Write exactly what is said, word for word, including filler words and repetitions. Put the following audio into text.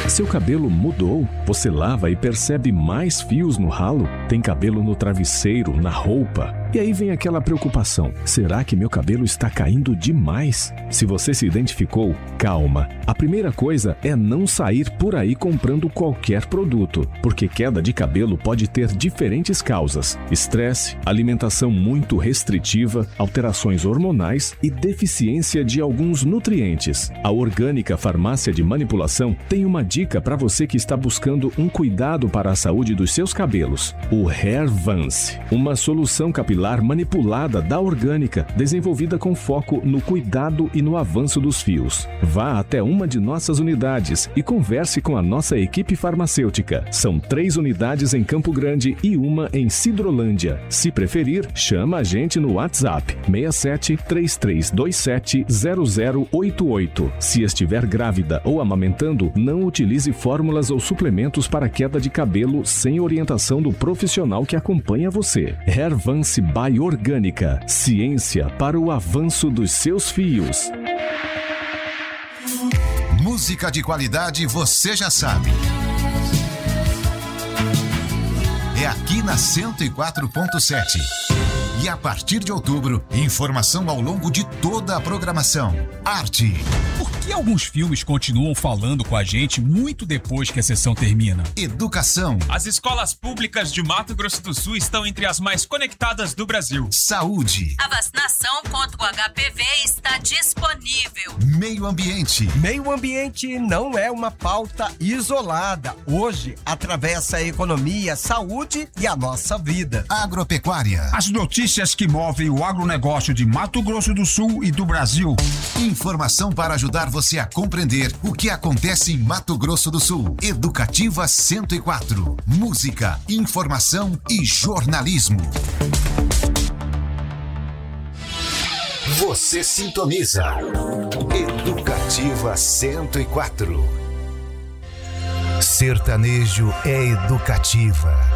Seu cabelo mudou? Você lava e percebe mais fios no ralo? Tem cabelo no travesseiro, na roupa? E aí vem aquela preocupação: será que meu cabelo está caindo demais? Se você se identificou, calma. A primeira coisa é não sair por aí comprando qualquer produto, porque queda de cabelo pode ter diferentes causas: estresse, alimentação muito restritiva, alterações hormonais e deficiência de alguns nutrientes. A Orgânica Farmácia de Manipulação tem uma dica para você que está buscando um cuidado para a saúde dos seus cabelos: o Hairvance, uma solução capilar manipulada da Orgânica, desenvolvida com foco no cuidado e no avanço dos fios. Vá até uma de nossas unidades e converse com a nossa equipe farmacêutica. São três unidades em Campo Grande e uma em Sidrolândia. Se preferir, chama a gente no WhatsApp seis sete, três três dois sete, zero zero oito oito. Se estiver grávida ou amamentando, não utilize fórmulas ou suplementos para queda de cabelo sem orientação do profissional que acompanha você. Hairvance by Orgânica. Ciência para o avanço dos seus fios. Música de qualidade você já sabe. É aqui na cento e quatro ponto sete. E a partir de outubro, informação ao longo de toda a programação. Arte. Por que alguns filmes continuam falando com a gente muito depois que a sessão termina? Educação. As escolas públicas de Mato Grosso do Sul estão entre as mais conectadas do Brasil. Saúde. A vacinação contra o H P V está disponível. Meio ambiente. Meio ambiente não é uma pauta isolada. Hoje atravessa a economia, a saúde e a nossa vida. Agropecuária. As notícias que movem o agronegócio de Mato Grosso do Sul e do Brasil. Informação para ajudar você a compreender o que acontece em Mato Grosso do Sul. Educativa cento e quatro. Música, informação e jornalismo. Você sintoniza Educativa cento e quatro. Sertanejo é educativa.